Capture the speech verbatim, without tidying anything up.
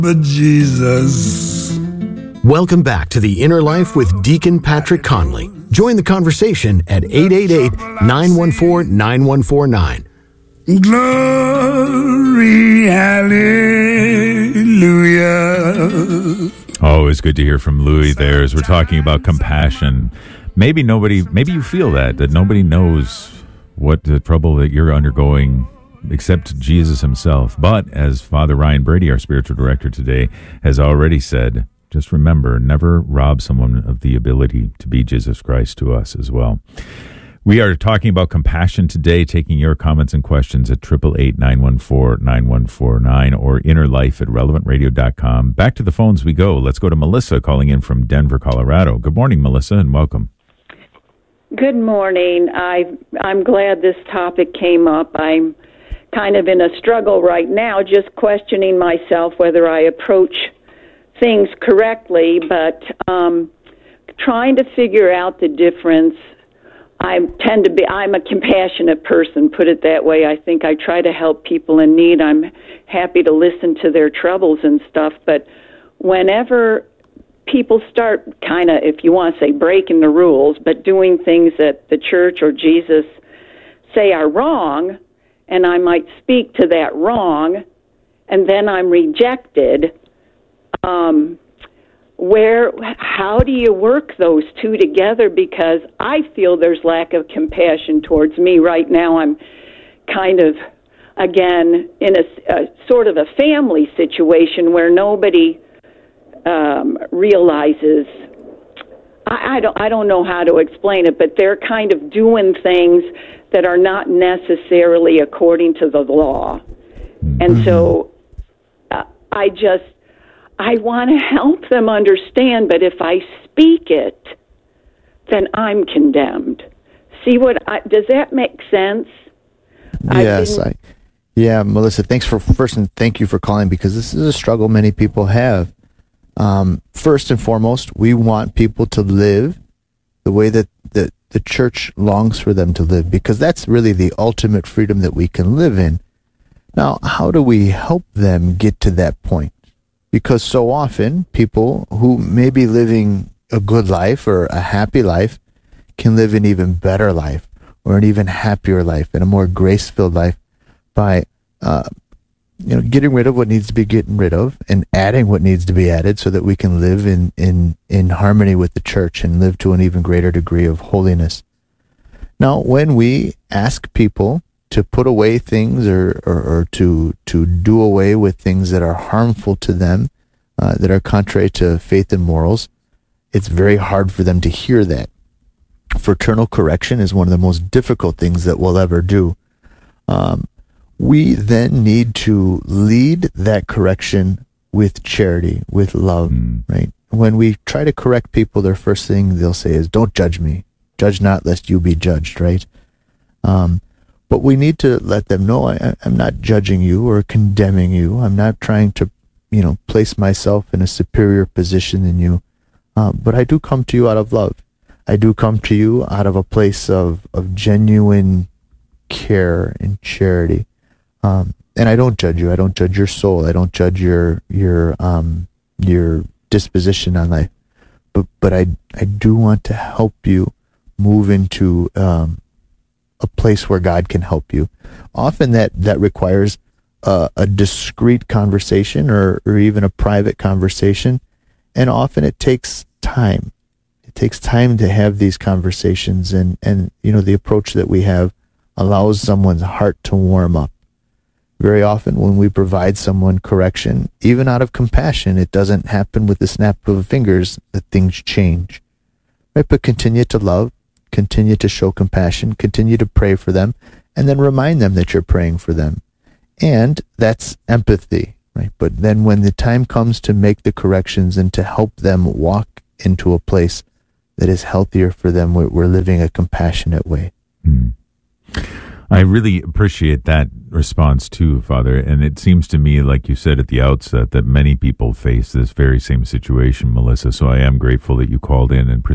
but Jesus. Welcome back to The Inner Life with Deacon Patrick Conley. Join the conversation at eight eight eight, nine one four, nine one four nine. Glory, hallelujah. Always good to hear from Louis there as we're talking about compassion. Maybe nobody, maybe you feel that, that nobody knows what the trouble that you're undergoing except Jesus himself. But as Father Ryan Brady, our spiritual director today, has already said, just remember, never rob someone of the ability to be Jesus Christ to us as well. We are talking about compassion today, taking your comments and questions at eight eight eight, nine one four, nine one four nine or innerlife at relevant radio dot com. Back to the phones we go. Let's go to Melissa calling in from Denver, Colorado. Good morning, Melissa, and welcome. Good morning. I, I'm glad this topic came up. I'm kind of in a struggle right now, just questioning myself whether I approach things correctly, but um, trying to figure out the difference. I tend to be, I'm a compassionate person, put it that way. I think I try to help people in need. I'm happy to listen to their troubles and stuff, but whenever people start kind of, if you want to say, breaking the rules, but doing things that the church or Jesus say are wrong, and I might speak to that wrong, and then I'm rejected, um, where, how do you work those two together? Because I feel there's lack of compassion towards me right now. I'm kind of, again, in a, a sort of a family situation where nobody um, realizes, I, I don't, I don't know how to explain it, but they're kind of doing things that are not necessarily according to the law. And so uh, I just, I want to help them understand, but if I speak it, then I'm condemned. See what, I, does that make sense? Yes, I, yeah, Melissa, thanks for, first, and thank you for calling, because this is a struggle many people have. Um, first and foremost, we want people to live the way that the, the church longs for them to live, because that's really the ultimate freedom that we can live in. Now, how do we help them get to that point? Because so often, people who may be living a good life or a happy life can live an even better life, or an even happier life, and a more grace-filled life by uh, you know, getting rid of what needs to be getting rid of and adding what needs to be added, so that we can live in, in, in harmony with the church and live to an even greater degree of holiness. Now, when we ask people to put away things or, or, or to to do away with things that are harmful to them, uh, that are contrary to faith and morals, it's very hard for them to hear that. Fraternal correction is one of the most difficult things that we'll ever do. Um, we then need to lead that correction with charity, with love, mm. right? When we try to correct people, their first thing they'll say is, "Don't judge me. Judge not, lest you be judged," right? Um, but we need to let them know, I, I'm not judging you or condemning you. I'm not trying to, you know, place myself in a superior position than you. Uh, but I do come to you out of love. I do come to you out of a place of, of genuine care and charity. Um, and I don't judge you. I don't judge your soul. I don't judge your your um, your disposition on life. But but I I do want to help you move into um, a place where God can help you. Often that that requires uh, a discreet conversation, or or even a private conversation, and often it takes time. It takes time to have these conversations, and and you know, the approach that we have allows someone's heart to warm up. Very often when we provide someone correction, even out of compassion, it doesn't happen with the snap of fingers that things change. Right? But continue to love, continue to show compassion, continue to pray for them, and then remind them that you're praying for them. And that's empathy, right? But then when the time comes to make the corrections and to help them walk into a place that is healthier for them, we're living a compassionate way. Mm. I really appreciate that response too, Father. And it seems to me, like you said at the outset, that many people face this very same situation, Melissa. So I am grateful that you called in and presented